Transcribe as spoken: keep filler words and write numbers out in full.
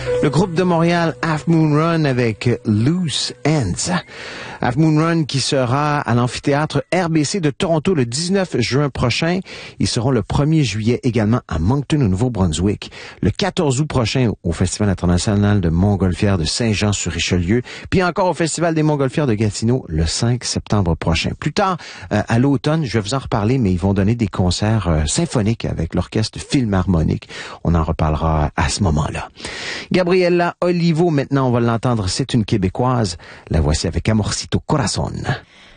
Le groupe de Montréal, Half Moon Run avec Loose Ends. Half Moon Run qui sera à l'amphithéâtre R B C de Toronto le dix-neuf juin prochain. Ils seront le premier juillet également à Moncton au Nouveau-Brunswick. Le quatorze août prochain au Festival international de Montgolfière de Saint-Jean-sur-Richelieu. Puis encore au Festival des Montgolfières de Gatineau le cinq septembre prochain. Plus tard, euh, à l'automne, je vais vous en reparler, mais ils vont donner des concerts euh, symphoniques avec l'orchestre Philharmonique. On en reparlera à ce moment-là. Gabriella Olivo, maintenant, on va l'entendre, c'est une Québécoise. La voici avec Amorcito Corazon.